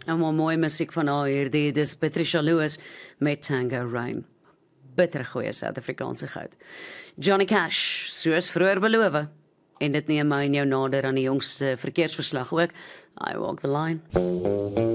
En maar mooi musiek van haar hierdie, dis Patricia Lewis met Tango Rain. Bittere goeie Suid-Afrikaanse goud. Johnny Cash, soos vroeër beloof. En dit neem my en jou nader aan die jongste verkeersverslag ook. I walk the line.